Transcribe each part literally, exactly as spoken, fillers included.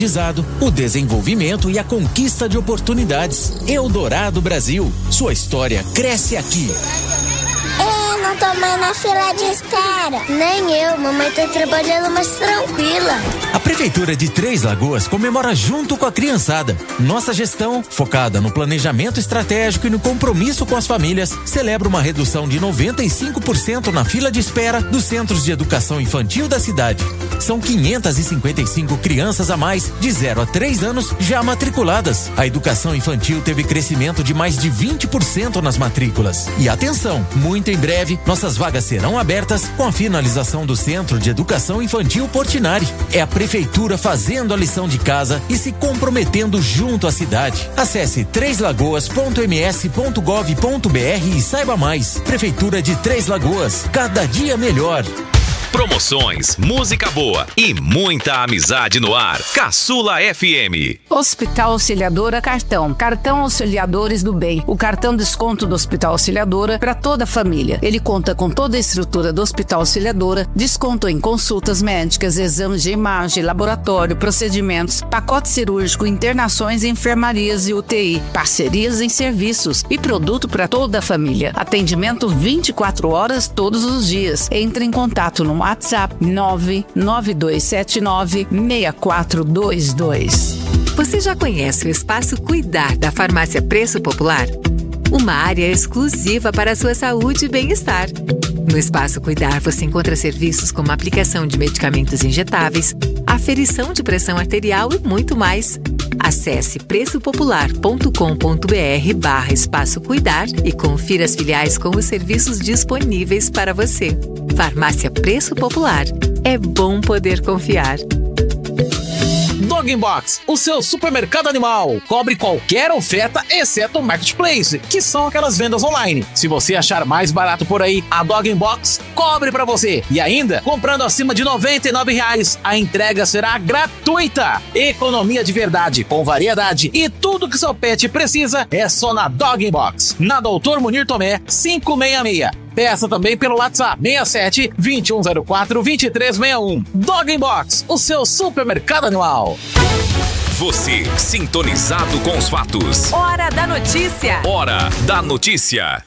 o desenvolvimento e a conquista de oportunidades. Eldorado Brasil, sua história cresce aqui. Eu não tô mais na fila de espera. Nem eu, mamãe tá trabalhando mais tranquila. A Prefeitura de Três Lagoas comemora junto com a criançada. Nossa gestão, focada no planejamento estratégico e no compromisso com as famílias, celebra uma redução de noventa e cinco por cento na fila de espera dos centros de educação infantil da cidade. São quinhentas e cinquenta e cinco crianças a mais de zero a três anos já matriculadas. A educação infantil teve crescimento de mais de vinte por cento nas matrículas. E atenção, muito em breve, nossas vagas serão abertas com a finalização do Centro de Educação Infantil Portinari. É a Prefeitura fazendo a lição de casa e se comprometendo junto à cidade. Acesse três lagoas ponto m s ponto gov ponto b r e saiba mais. Prefeitura de Três Lagoas, cada dia melhor. Promoções, música boa e muita amizade no ar. Caçula F M. Hospital Auxiliadora Cartão. Cartão Auxiliadores do Bem. O cartão desconto do Hospital Auxiliadora para toda a família. Ele conta com toda a estrutura do Hospital Auxiliadora, desconto em consultas médicas, exames de imagem, laboratório, procedimentos, pacote cirúrgico, internações em enfermarias e U T I, parcerias em serviços e produto para toda a família. Atendimento vinte e quatro horas todos os dias. Entre em contato no WhatsApp nove nove dois sete nove seis quatro dois dois. Você já conhece o Espaço Cuidar da Farmácia Preço Popular? Uma área exclusiva para a sua saúde e bem-estar. No Espaço Cuidar você encontra serviços como aplicação de medicamentos injetáveis, aferição de pressão arterial e muito mais. Acesse preço popular ponto com ponto b r barra Espaço Cuidar e confira as filiais com os serviços disponíveis para você. Farmácia Preço Popular. É bom poder confiar. Dog Box, o seu supermercado animal, cobre qualquer oferta exceto o Marketplace, que são aquelas vendas online. Se você achar mais barato por aí, a Dog Box cobre pra você. E ainda, comprando acima de noventa e nove reais, a entrega será gratuita. Economia de verdade, com variedade e tudo que seu pet precisa é só na Dog Box. Na Doutor Munir Tomé, quinhentos e sessenta e seis. Peça também pelo WhatsApp seis sete, dois um zero quatro, dois três seis um. Dog Box, o seu supermercado animal. Você sintonizado com os fatos. Hora da notícia. Hora da notícia.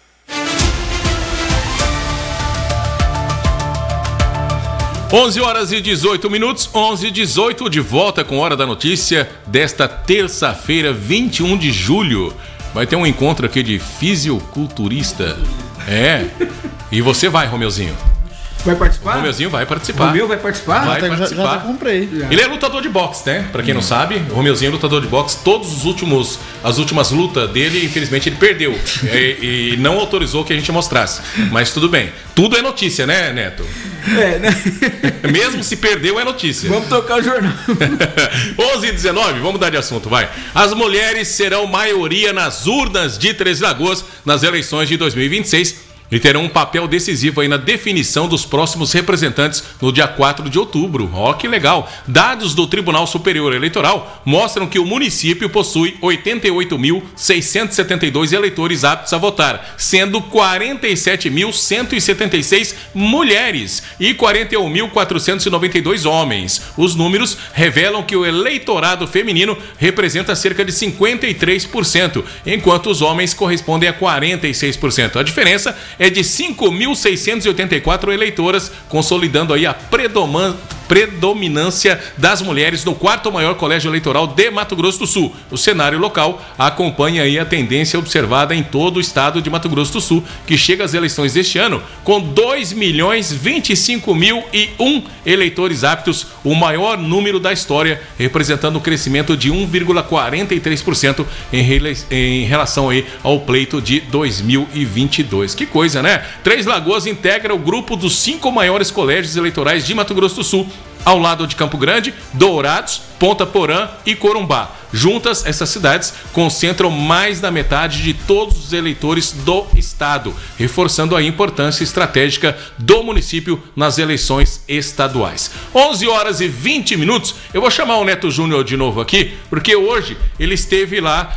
onze horas e dezoito minutos, onze e dezoito, de volta com Hora da Notícia desta terça-feira, vinte e um de julho. Vai ter um encontro aqui de fisiculturista. É. E você vai, Romeuzinho. Vai participar? O Romeuzinho vai participar. O Romeu vai participar? Vai já, participar. Já, já comprei. Já. Ele é lutador de boxe, né? Pra quem não sabe, o Romeuzinho é lutador de boxe. Todos os últimos, as últimas lutas dele, infelizmente, ele perdeu. e, e não autorizou que a gente mostrasse. Mas tudo bem. Tudo é notícia, né, Neto? É, né? Mesmo se perdeu, é notícia. Vamos tocar o jornal. onze e dezenove, vamos mudar de assunto, vai. As mulheres serão maioria nas urnas de Três Lagoas nas eleições de dois mil e vinte e seis. E terão um papel decisivo aí na definição dos próximos representantes no dia quatro de outubro. Ó, que legal! Dados do Tribunal Superior Eleitoral mostram que o município possui oitenta e oito mil, seiscentos e setenta e dois eleitores aptos a votar, sendo quarenta e sete mil, cento e setenta e seis mulheres e quarenta e um mil, quatrocentos e noventa e dois homens. Os números revelam que o eleitorado feminino representa cerca de cinquenta e três por cento, enquanto os homens correspondem a quarenta e seis por cento. A diferença é de cinco mil seiscentos e oitenta e quatro eleitoras, consolidando aí a predoman... predominância das mulheres no quarto maior colégio eleitoral de Mato Grosso do Sul. O cenário local acompanha aí a tendência observada em todo o estado de Mato Grosso do Sul, que chega às eleições deste ano com dois milhões vinte e cinco mil e um eleitores aptos, o maior número da história, representando um crescimento de um vírgula quarenta e três por cento em, rele... em relação aí ao pleito de dois mil e vinte e dois. Que coisa, né? Três Lagoas integra o grupo dos cinco maiores colégios eleitorais de Mato Grosso do Sul, ao lado de Campo Grande, Dourados, Ponta Porã e Corumbá. Juntas, essas cidades concentram mais da metade de todos os eleitores do estado, reforçando a importância estratégica do município nas eleições estaduais. onze horas e vinte minutos, eu vou chamar o Neto Júnior de novo aqui, porque hoje ele esteve lá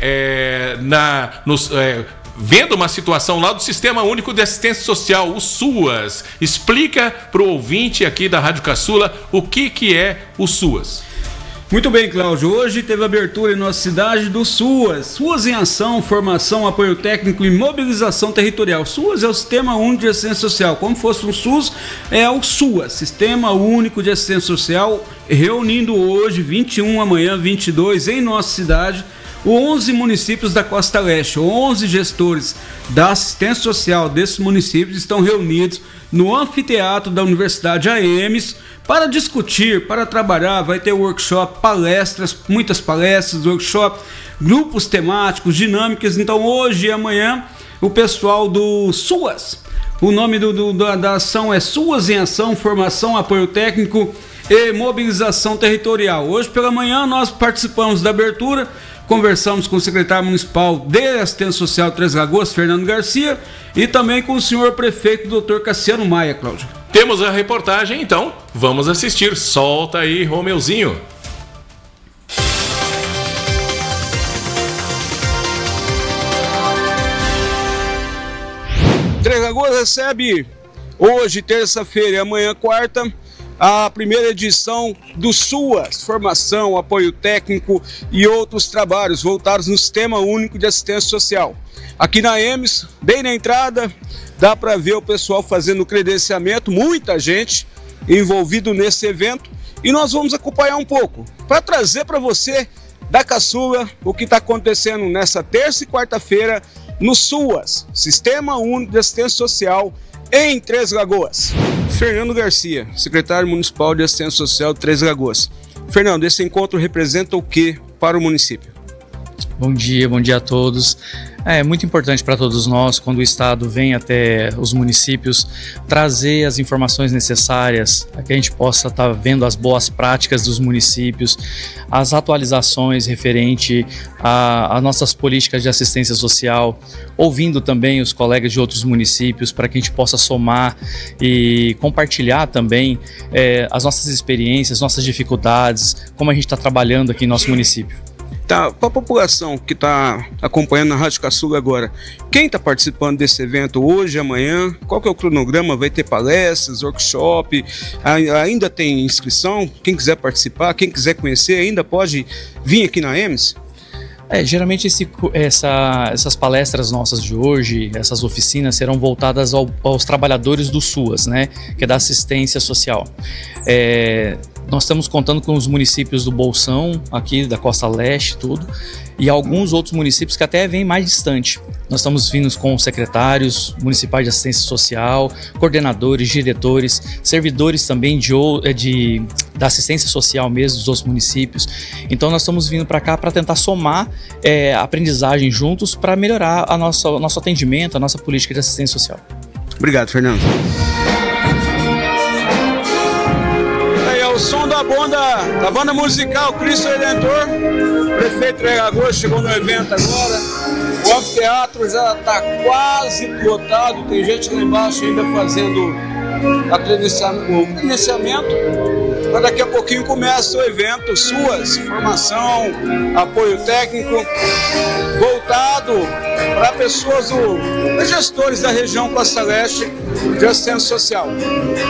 é, é, na, nos... É, vendo uma situação lá do Sistema Único de Assistência Social, o SUAS. Explica para o ouvinte aqui da Rádio Caçula o que, que é o SUAS. Muito bem, Cláudio. Hoje teve abertura em nossa cidade do SUAS. SUAS em Ação, Formação, Apoio Técnico e Mobilização Territorial. SUAS é o Sistema Único de Assistência Social. Como fosse um SUS, é o SUAS, Sistema Único de Assistência Social, reunindo hoje, vinte e um, amanhã, vinte e dois, em nossa cidade, onze municípios da Costa Leste. onze gestores da assistência social desses municípios estão reunidos no anfiteatro da Universidade A E M S para discutir, para trabalhar. Vai ter workshop, palestras, muitas palestras, workshop, grupos temáticos, dinâmicas. Então hoje e amanhã o pessoal do SUAS, o nome do, do, da, da ação é SUAS em Ação, Formação, Apoio Técnico e Mobilização Territorial. Hoje pela manhã nós participamos da abertura, conversamos com o secretário municipal de Assistência Social de Três Lagoas, Fernando Garcia, e também com o senhor prefeito, doutor Cassiano Maia, Cláudio. Temos a reportagem, então vamos assistir. Solta aí, Romeuzinho. Três Lagoas recebe hoje, terça-feira e amanhã, quarta, a primeira edição do SUAS, Formação, Apoio Técnico e outros trabalhos voltados no Sistema Único de Assistência Social. Aqui na E M S, bem na entrada, dá para ver o pessoal fazendo credenciamento, muita gente envolvido nesse evento, e nós vamos acompanhar um pouco, para trazer para você, da Caçula, o que está acontecendo nessa terça e quarta-feira no SUAS, Sistema Único de Assistência Social, em Três Lagoas. Fernando Garcia, secretário municipal de Assistência Social de Três Lagoas. Fernando, esse encontro representa o que para o município? Bom dia, bom dia a todos. É muito importante para todos nós, quando o Estado vem até os municípios, trazer as informações necessárias para que a gente possa estar vendo as boas práticas dos municípios, as atualizações referente às nossas políticas de assistência social, ouvindo também os colegas de outros municípios para que a gente possa somar e compartilhar também é, as nossas experiências, nossas dificuldades, como a gente está trabalhando aqui em nosso município. Tá, para a população que está acompanhando a Rádio Caçula agora, quem está participando desse evento hoje, amanhã? Qual que é o cronograma? Vai ter palestras, workshop? Ainda tem inscrição? Quem quiser participar, quem quiser conhecer, ainda pode vir aqui na E M S? É, geralmente esse, essa, essas palestras nossas de hoje, essas oficinas serão voltadas ao, aos trabalhadores do SUAS, né, que é da assistência social. É, nós estamos contando com os municípios do Bolsão, aqui da Costa Leste, tudo, e alguns outros municípios que até vêm mais distante. Nós estamos vindo com secretários municipais de assistência social, coordenadores, diretores, servidores também de, de, da assistência social mesmo dos outros municípios. Então nós estamos vindo para cá para tentar somar é, a aprendizagem juntos para melhorar a nossa, o nosso atendimento, a nossa política de assistência social. Obrigado, Fernando. Aí é o som da banda, da banda musical Cristo Redentor. O prefeito de Três Lagoas chegou no evento agora. O anfiteatro já está quase lotado, tem gente lá embaixo ainda fazendo a credenciamento, o credenciamento. Mas daqui a pouquinho começa o evento SUAS, Formação, Apoio Técnico, voltado para pessoas, do, gestores da região Costa Leste de Assistência Social.